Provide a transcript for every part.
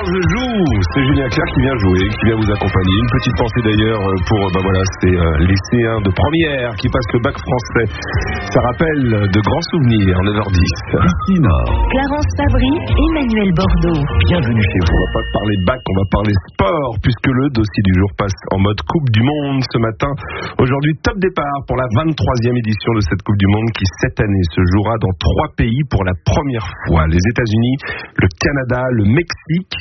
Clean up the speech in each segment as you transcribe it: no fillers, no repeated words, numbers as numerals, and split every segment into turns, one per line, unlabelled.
je joue. C'est Julien Clerc qui vient jouer, qui vient vous accompagner. Une petite pensée d'ailleurs pour, c'est les lycéens de première qui passent le bac français. Ça rappelle de grands souvenirs, 9h10.
Ici Nord.
Clarence Fabry, Emmanuel Bordeaux.
Bienvenue chez vous.
On va pas parler bac, on va parler sport, puisque le dossier du jour passe en mode Coupe du Monde ce matin. Aujourd'hui, top départ pour la 23e édition de cette Coupe du Monde qui, cette année, se jouera dans 3 pays pour la première fois. Les États-Unis, le Canada, le Mexique.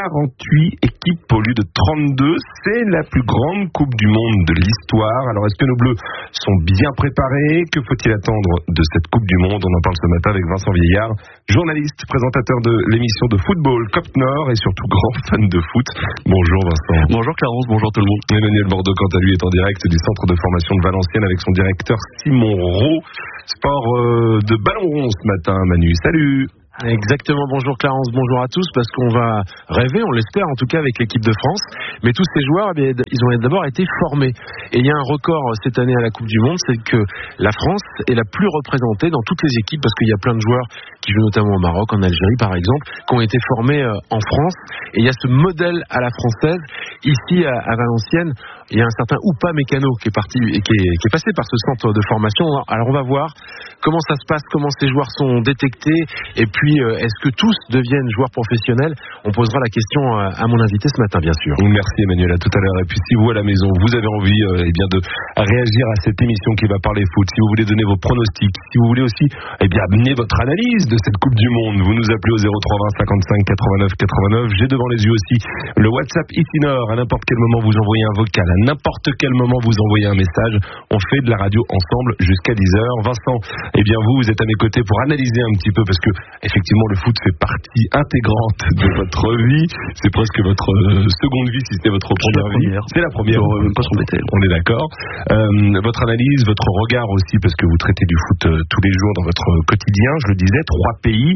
48 équipes au lieu de 32. C'est la plus grande Coupe du Monde de l'histoire. Alors, est-ce que nos Bleus sont bien préparés? Que faut-il attendre de cette Coupe du Monde? On en parle ce matin avec Vincent Vieillard, journaliste, présentateur de l'émission de football Cop Nord et surtout grand fan de foot. Bonjour Vincent.
Bonjour Clarence, bonjour tout le monde.
Emmanuel Bordeaux, quant à lui, est en direct du centre de formation de Valenciennes avec son directeur Simon Rowe. Sport de ballon rond ce matin, Manu. Salut.
Exactement, bonjour Clarence, bonjour à tous, parce qu'on va rêver, on l'espère en tout cas avec l'équipe de France, mais tous ces joueurs, ils ont d'abord été formés, et il y a un record cette année à la Coupe du Monde, c'est que la France est la plus représentée dans toutes les équipes, parce qu'il y a plein de joueurs qui jouent notamment au Maroc, en Algérie par exemple, qui ont été formés en France, et il y a ce modèle à la française, ici à Valenciennes, il y a un certain Oupa Mécano qui est parti et qui est passé par ce centre de formation. Alors on va voir comment ça se passe, comment ces joueurs sont détectés, et puis est-ce que tous deviennent joueurs professionnels? On posera la question à mon invité ce matin, bien sûr.
Merci Emmanuel, à tout à l'heure. Et puis si vous à la maison, vous avez envie de réagir à cette émission qui va parler foot, si vous voulez donner vos pronostics, si vous voulez aussi amener votre analyse de cette Coupe du Monde, vous nous appelez au 0320 55 89 89. J'ai devant les yeux aussi le WhatsApp ici Nord. À n'importe quel moment vous envoyez un vocal, à n'importe quel moment vous envoyez un message. On fait de la radio ensemble jusqu'à 10h. Vincent, vous êtes à mes côtés pour analyser un petit peu, parce que effectivement le foot fait partie intégrante de votre vie. C'est presque votre seconde vie, si c'était votre première vie. C'est la première.
Pas s'embêter.
On est d'accord. Votre analyse, votre regard aussi, parce que vous traitez du foot tous les jours dans votre quotidien. Je le disais, 3 pays,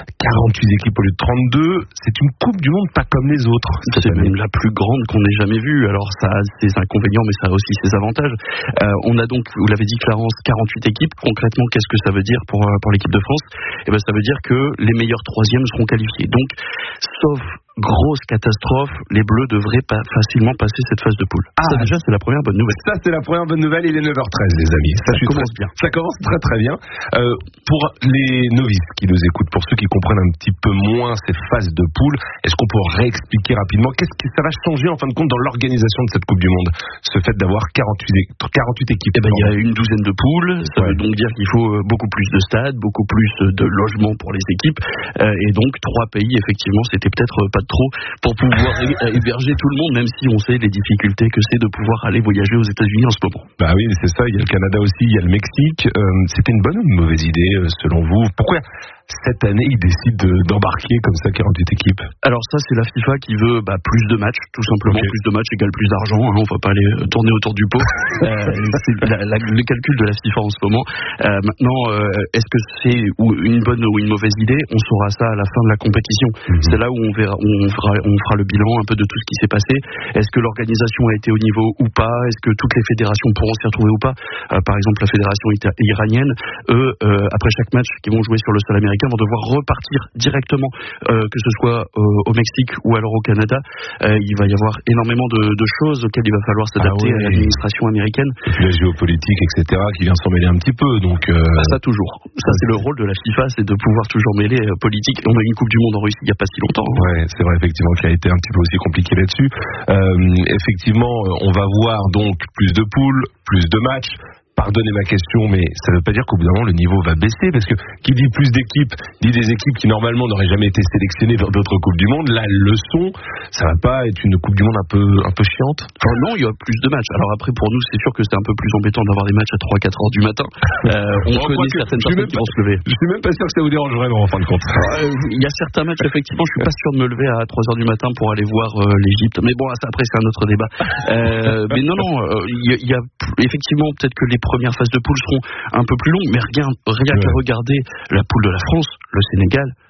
48 équipes au lieu de 32. C'est une Coupe du Monde pas comme les autres.
C'est même la plus grande qu'on ait jamais vue. Alors ça a ses inconvénients, mais ça a aussi ses avantages. On a donc, vous l'avez dit Clarence, 48 équipes. Concrètement, qu'est-ce que ça veut dire pour l'équipe de France? Ça veut dire que les meilleurs troisièmes seront qualifiés. Donc, sauf grosse catastrophe, les Bleus devraient facilement passer cette phase de poule. Ça déjà, c'est la première bonne nouvelle.
Ça, c'est la première bonne nouvelle. Il est 9h13, les amis.
Ça commence bien.
Ça commence très très bien. Pour les novices qui nous écoutent, pour ceux qui comprennent un petit peu moins ces phases de poule, est-ce qu'on peut réexpliquer rapidement qu'est-ce que ça va changer en fin de compte dans l'organisation de cette Coupe du Monde, ce fait d'avoir 48 équipes?
Il y a une douzaine de poules. Ça veut donc dire qu'il faut beaucoup plus de stades, beaucoup plus de logements pour les équipes, et donc 3 pays. Effectivement, c'était peut-être pas trop pour pouvoir héberger tout le monde, même si on sait les difficultés que c'est de pouvoir aller voyager aux États-Unis en ce moment.
Bah oui, c'est ça. Il y a le Canada aussi, il y a le Mexique. C'était une bonne ou une mauvaise idée selon vous? Pourquoi cette année ils décident d'embarquer comme ça 48 équipes?
Alors ça, c'est la FIFA qui veut plus de matchs, tout simplement. Okay. Plus de matchs égale plus d'argent, on va pas aller tourner autour du pot. C'est le calcul de la FIFA en ce moment. Maintenant, est-ce que c'est une bonne ou une mauvaise idée? On saura ça à la fin de la compétition. C'est là où on fera le bilan un peu de tout ce qui s'est passé. Est-ce que l'organisation a été au niveau ou pas? Est-ce que toutes les fédérations pourront s'y retrouver ou pas? Par exemple, la fédération iranienne, eux, après chaque match qu'ils vont jouer sur le sol américain, vont devoir repartir directement, que ce soit au Mexique ou alors au Canada. Il va y avoir énormément de choses auxquelles il va falloir s'adapter à l'administration américaine.
Et puis la géopolitique, etc., qui vient s'en mêler un petit peu. Donc
ça toujours. Ça, c'est le rôle de la FIFA, c'est de pouvoir toujours mêler politique. On a eu une Coupe du Monde en Russie il n'y a pas si longtemps.
Ouais, c'est vrai, effectivement, qui a été un petit peu aussi compliqué là-dessus. Effectivement, on va voir donc plus de poules, plus de matchs. Pardonnez ma question, mais ça ne veut pas dire qu'au bout d'un moment le niveau va baisser, parce que qui dit plus d'équipes, dit des équipes qui normalement n'auraient jamais été sélectionnées dans d'autres Coupes du Monde. Là, le son, ça va pas être une Coupe du Monde un peu chiante?
Non, il y a plus de matchs. Alors après, pour nous, c'est sûr que c'est un peu plus embêtant d'avoir des matchs à 3-4 heures du matin. On connaît certaines personnes qui vont se lever.
Je suis même pas sûr que ça vous dérange vraiment en fin de compte.
Il y a certains matchs, effectivement, je suis pas sûr de me lever à 3 heures du matin pour aller voir l'Égypte. Mais bon, ça, après, c'est un autre débat. Mais non, il y a effectivement peut-être que les premières phases de poule seront un peu plus longues, mais rien qu'à regarder la poule de la France, le Sénégal,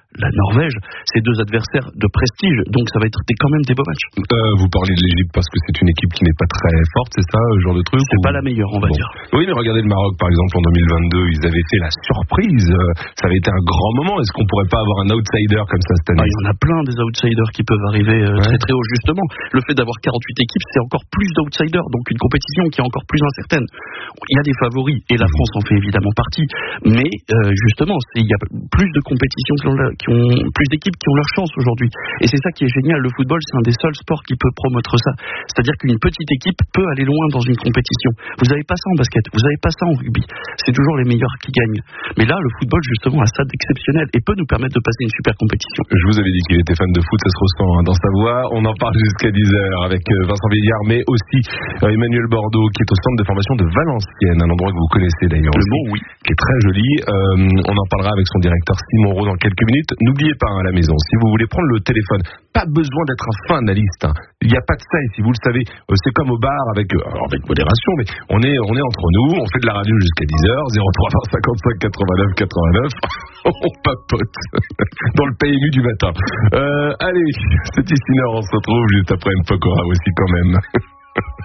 la Norvège, c'est 2 adversaires de prestige, donc ça va être quand même des beaux matchs.
Vous parlez de l'Égypte parce que c'est une équipe qui n'est pas très forte, c'est ça, ce genre de truc?
C'est pas la meilleure, on va dire.
Oui, mais regardez le Maroc, par exemple, en 2022, ils avaient fait la surprise. Ça avait été un grand moment. Est-ce qu'on pourrait pas avoir un outsider comme ça cette année?
Il y en a plein des outsiders qui peuvent arriver très très haut, justement. Le fait d'avoir 48 équipes, c'est encore plus d'outsiders, donc une compétition qui est encore plus incertaine. Il y a des favoris, et la France en fait évidemment partie, mais justement, il y a plus de compétitions plus d'équipes qui ont leur chance aujourd'hui. Et c'est ça qui est génial. Le football, c'est un des seuls sports qui peut promettre ça. C'est-à-dire qu'une petite équipe peut aller loin dans une compétition. Vous n'avez pas ça en basket, vous n'avez pas ça en rugby. C'est toujours les meilleurs qui gagnent. Mais là, le football, justement, a ça d'exceptionnel et peut nous permettre de passer une super compétition.
Je vous avais dit qu'il était fan de foot, ça se ressent dans sa voix. On en parle jusqu'à 10h avec Vincent Vieillard, mais aussi Emmanuel Bordeaux, qui est au centre de formation de Valenciennes, un endroit que vous connaissez d'ailleurs.
Le mot, oui.
Qui est très joli. On en parlera avec son directeur Simon Rowe dans quelques minutes. N'oubliez pas à la maison, si vous voulez prendre le téléphone, pas besoin d'être un fin analyste. Il n'y a pas de ça ici, vous le savez. C'est comme au bar avec modération, mais on est entre nous, on fait de la radio jusqu'à 10h, 03 55 89 89. On papote dans le PMU du matin. Allez, c'est ici Nord, on se retrouve juste après une Pokora aussi quand même.